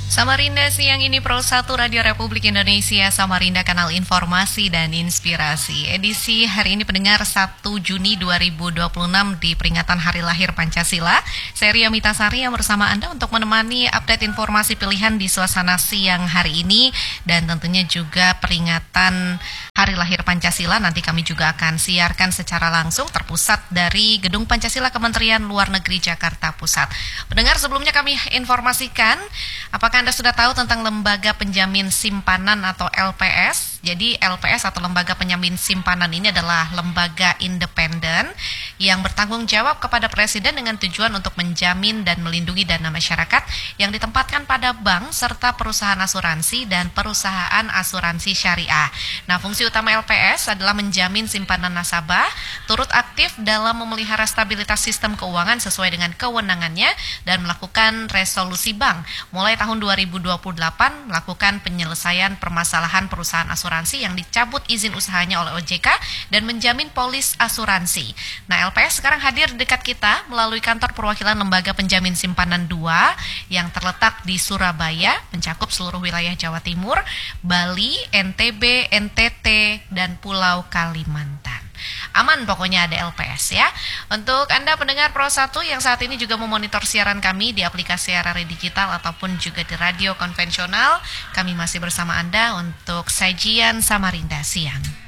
Samarinda siang ini Pro 1 Radio Republik Indonesia, Samarinda kanal informasi dan inspirasi. Edisi hari ini pendengar 1 Juni 2026 di peringatan Hari Lahir Pancasila. Saya Ria Mitasari yang bersama Anda untuk menemani update informasi pilihan di suasana siang hari ini. Dan tentunya juga peringatan Hari Lahir Pancasila nanti kami juga akan siarkan secara langsung terpusat dari Gedung Pancasila Kementerian Luar Negeri Jakarta Pusat. Pendengar, sebelumnya kami informasikan, apakah Anda sudah tahu tentang Lembaga Penjamin Simpanan atau LPS? Jadi LPS atau Lembaga Penjamin Simpanan ini adalah lembaga independen yang bertanggung jawab kepada Presiden dengan tujuan untuk menjamin dan melindungi dana masyarakat yang ditempatkan pada bank serta perusahaan asuransi dan perusahaan asuransi syariah. Nah, fungsi utama LPS adalah menjamin simpanan nasabah, turut aktif dalam memelihara stabilitas sistem keuangan sesuai dengan kewenangannya dan melakukan resolusi bank. Mulai tahun 2028 melakukan penyelesaian permasalahan perusahaan asuransi yang dicabut izin usahanya oleh OJK dan menjamin polis asuransi. Nah, LPS sekarang hadir di dekat kita melalui kantor perwakilan Lembaga Penjamin Simpanan 2 yang terletak di Surabaya, mencakup seluruh wilayah Jawa Timur, Bali, NTB, NTT, dan Pulau Kalimantan. Aman pokoknya ada LPS ya. Untuk Anda pendengar Pro 1 yang saat ini juga memonitor siaran kami di aplikasi RRI Digital ataupun juga di radio konvensional, kami masih bersama Anda untuk sajian Samarinda Siang.